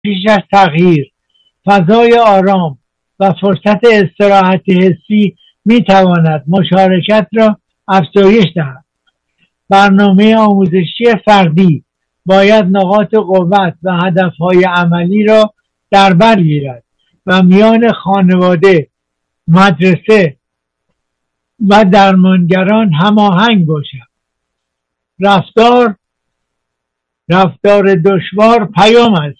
پیش از تغییر، فضای آرام و فرصت استراحت حسی می تواند مشارکت را افزایش دهد. برنامه آموزشی فردی باید نقاط قوت و هدفهای عملی را در بر گیرد و میان خانواده، مدرسه و درمانگران هماهنگ باشد. رفتار دشوار پیام است.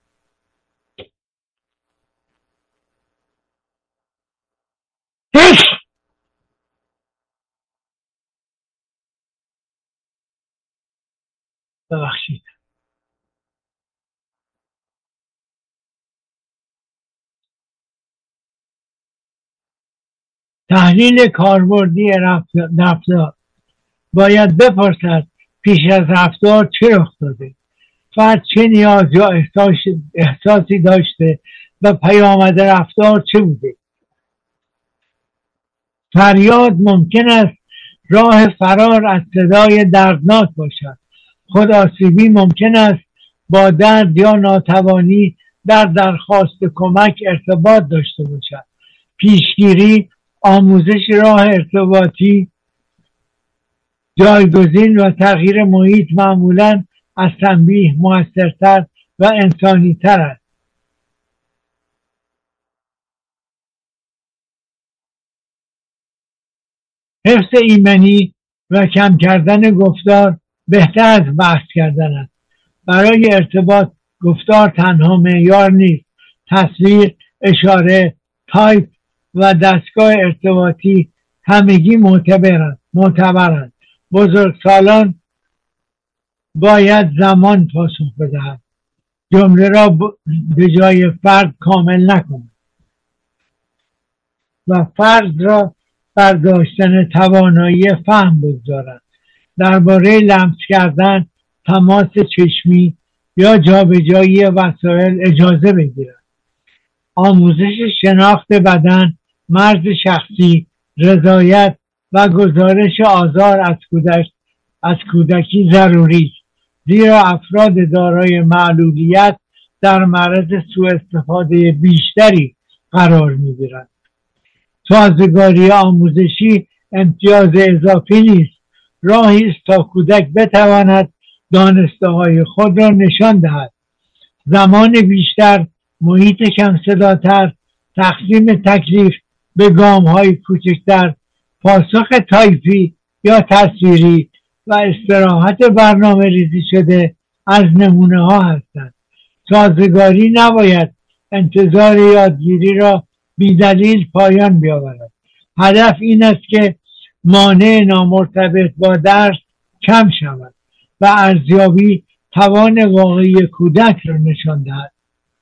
ببخشید. تحلیل کاربردی رفتار باید بپرسد پیش از رفتار چه رخ داده، فرد چه نیاز یا احساسی داشته و پیامد رفتار چه بوده. فریاد ممکن است راه فرار از صدای دردناک باشد. خود آسیبی ممکن است با درد یا ناتوانی در درخواست کمک ارتباط داشته باشد. پیشگیری، آموزش راه ارتباطی جایگزین و تغییر محیط معمولاً از تنبیه موثرتر و انسانی‌تر است. حفظ ایمنی و کم کردن گفتار بهتر از بحث کردن است. برای ارتباط گفتار تنها معیار نیست. تصویر، اشاره، تایپ و دستگاه ارتباطی همگی معتبرند. بزرگسالان باید زمان پاسخ بدهند، جمله را به جای فرد کامل نکنند و فرد را برداشتن توانایی فهم بگذارند. درباره لمس کردن، تماس چشمی یا جابجایی وسایل اجازه بگیرند. آموزش شناخت بدن، مرز شخصی، رضایت و گزارش آزار از کودکی ضروری است، زیرا افراد دارای معلولیت در معرض سوء استفاده بیشتری قرار می‌گیرند. سازگاری آموزشی امتیاز اضافی نیست، راهی است تا کودک بتواند دانسته‌های خود را نشان دهد. زمان بیشتر، محیط کم صداتر، تقسیم تکلیف به گام‌های کوچکتر، پاسخ تایپی یا تصویری و استراحت برنامه ریزی شده از نمونه ها هستند. سازگاری نباید انتظار یادگیری را بیدلیل پایان بیاورد. هدف این است که مانع نامرتبط با درس کم شود و ارزیابی توان واقعی کودک را نشان دهد.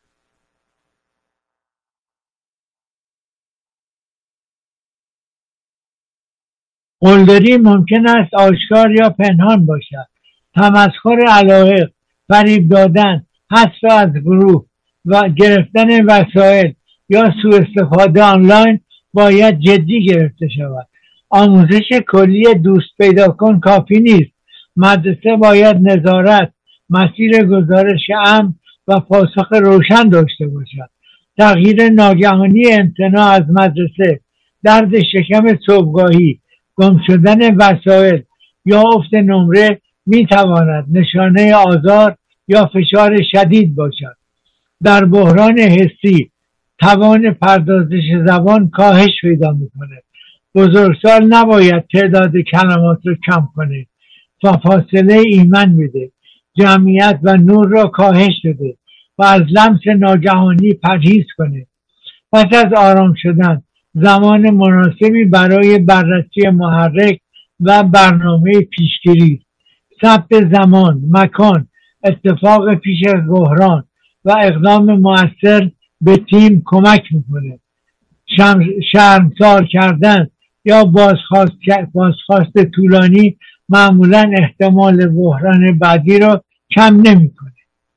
قلدری ممکن است آشکار یا پنهان باشد. تمسخر علایق، فریب دادن، حذف از گروه و گرفتن وسایل یا سوء استفاده آنلاین باید جدی گرفته شود. آموزش کلی دوست پیدا کن کافی نیست. مدرسه باید نظارت، مسیر گزارش امن و پاسخ روشن داشته باشد. تغییر ناگهانی امتناع از مدرسه، درد شکم صبحگاهی، گم شدن وسایل یا افت نمره می تواند نشانه آزار یا فشار شدید باشد. در بحران حسی توان پردازش زبان کاهش پیدا میکنه. بزرگسال نباید تعداد کلمات رو کم کنه و فاصله ایمن بده. جمعیت و نور را کاهش بده و از لمس ناگهانی پرهیز کنه. پس از آرام شدن زمان مناسبی برای بررسی محرک و برنامه پیشگیری. ثبت زمان، مکان، اتفاق پیش از بحران و اقدام مؤثر به تیم کمک میکنه. شرمسار کردن یا بازخواست طولانی معمولا احتمال بحران بعدی رو کم نمیکنه.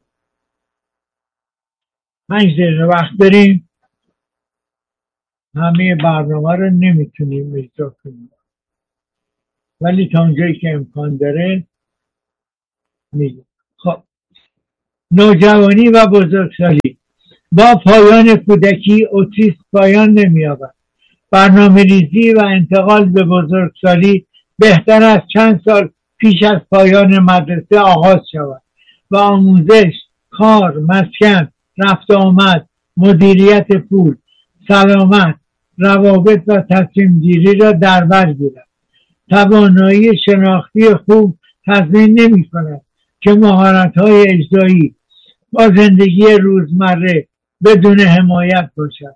5 دقیقه وقت داریم. همه برنامه رو نمیتونیم اجرا کنیم، ولی تا اونجایی که امکان داره میگم. خب نوجوانی و بزرگسالی. با پایان کودکی اوتیسم پایان نمی‌یابد. برنامه ریزی و انتقال به بزرگسالی بهتر است چند سال پیش از پایان مدرسه آغاز شود و آموزش، کار، مسکن، رفت و آمد، مدیریت پول، سلامت، روابط و تصمیم گیری را در بر گیرد. توانایی شناختی خوب تضمین نمی کند که مهارت‌های اجرایی با زندگی روزمره بدون حمایت باشد.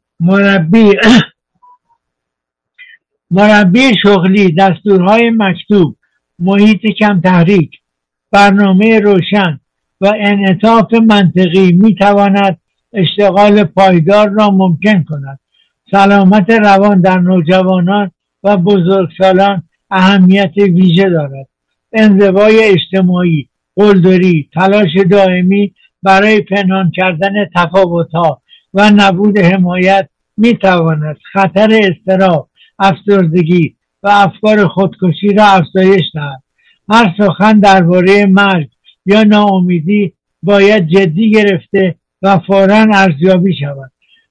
مربی شغلی، دستورهای مکتوب، محیط کم تحریک، برنامه روشن و انعطاف منطقی می تواند اشتغال پایدار را ممکن کند. سلامت روان در نوجوانان و بزرگسالان اهمیت ویژه دارد. انزوای اجتماعی، قلدری، تلاش دائمی برای پنهان کردن تفاوت‌ها و نبود حمایت می تواند خطر اضطراب، افسردگی و افکار خودکشی را افزایش دهد. هر سخن درباره مرگ یا ناامیدی باید جدی گرفته و فوراً ارزیابی شود.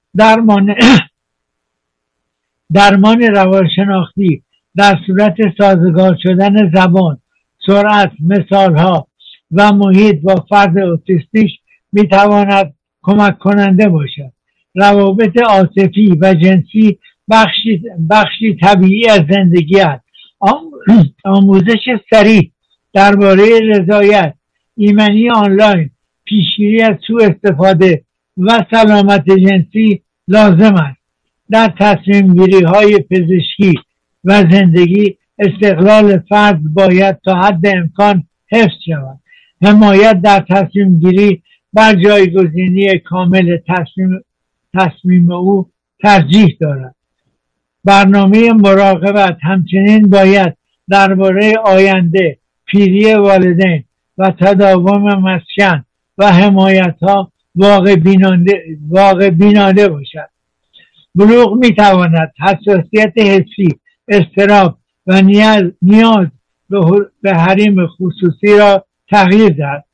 درمان روانشناختی در صورت سازگار شدن زبان، سرعت، مثالها و محیط با فرد اوتیستیک می تواند کمک کننده باشد. روابط عاطفی و جنسی بخشی طبیعی از زندگی است. آموزش سریع درباره رضایت، ایمنی آنلاین، پیشگیری از سوء استفاده و سلامت جنسی لازم است. در تصمیم گیری های پزشکی و زندگی استقلال فرد باید تا حد امکان حفظ شود. حمایت در تصمیم گیری بر جایگزینی کامل تصمیم او ترجیح دارد. برنامه مراقبت همچنین باید درباره آینده، پیری والدین و تداوم مسکن و حمایت ها واقع بینانه باشد. بلوغ می تواند حساسیت حسی، اضطراب و نیاز به حریم خصوصی را تغییر دهد.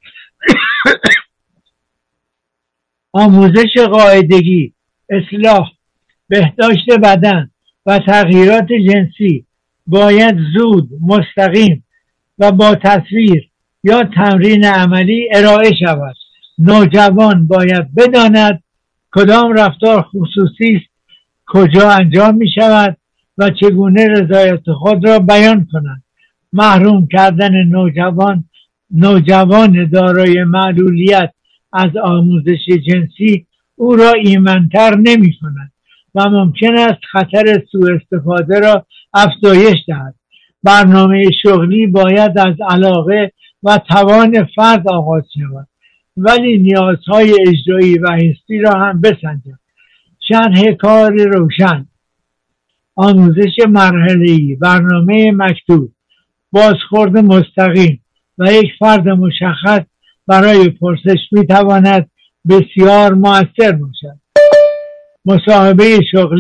آموزش قاعدگی، اصلاح، بهداشت بدن و تغییرات جنسی باید زود، مستقیم و با تصویر یا تمرین عملی ارائه شود. نوجوان باید بداند کدام رفتار خصوصی است، کجا انجام می شود و چگونه رضایت خود را بیان کند. محروم کردن نوجوان دارای معلولیت از آموزش جنسی او را ایمن‌تر نمی کند و ممکن است خطر سوء استفاده را افزایش دهد. برنامه شغلی باید از علاقه و توان فرد آغاز شود، ولی نیازهای اجرایی و حسی را هم بسنجد. شرح کار روشن، آموزش مرحله‌ای، برنامه مکتوب، بازخورد مستقیم و یک فرد مشخص برای پرسش می تواند بسیار مؤثر باشد. مصاحبه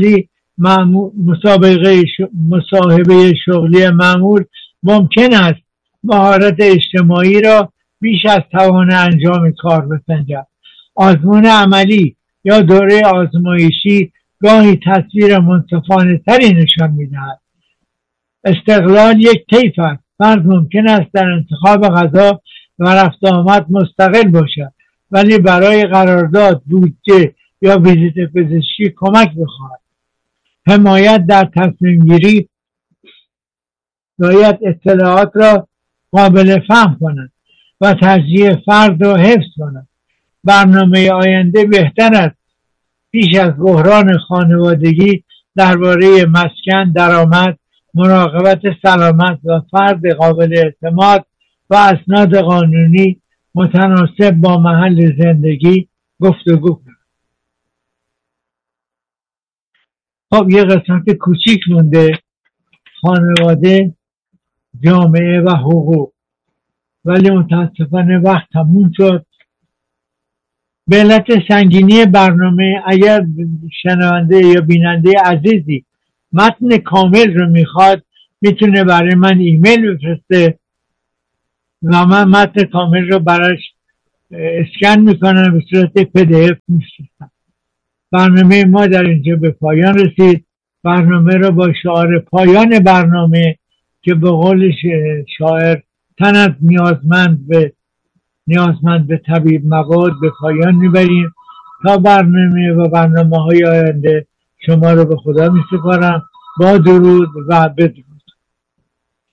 شغلی معمول ممکن است مهارت اجتماعی را بیش از توان انجام کار بسنجد. آزمون عملی یا دوره آزمایشی گاهی تصویر منصفانه تری نشان می‌دهد. استقلال یک طیف است. فرد ممکن است در انتخاب غذا و رفت آمد مستقل باشد، ولی برای قرارداد، بودجه یا ویزیت پزشکی کمک بخواهد. حمایت در تصمیم گیری باید اطلاعات را قابل فهم کند و ترجیح فرد را حفظ کند. برنامه آینده بهتر است پیش از بحران خانوادگی درباره مسکن، درآمد، مراقبت سلامت و فرد قابل اعتماد و اسناد قانونی متناسب با محل زندگی گفتگو کنید. خب یه قسمت کوچیک مونده، خانواده، جامعه و حقوق، ولی متاسفانه وقت تموم شد. به علت سنگینی برنامه اگر شنونده یا بیننده عزیزی متن کامل رو میخواد میتونه برای من ایمیل بفرسته و من متن کامل رو براش اسکن میکنن به صورت PDF میفرستن. برنامه ما در اینجا به پایان رسید. برنامه را با شعار پایان برنامه که به قول شاعر تنت نیازمند به طبیب مواد به پایان میبریم. تا برنامه و برنامه های آینده شما رو به خدا میسپارم. با درود و بدرود.